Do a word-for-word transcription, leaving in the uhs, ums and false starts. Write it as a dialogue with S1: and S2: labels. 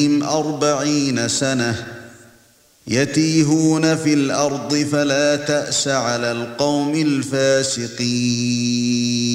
S1: أربعين سنة يتيهون في الأرض فلا تأس على القوم الفاسقين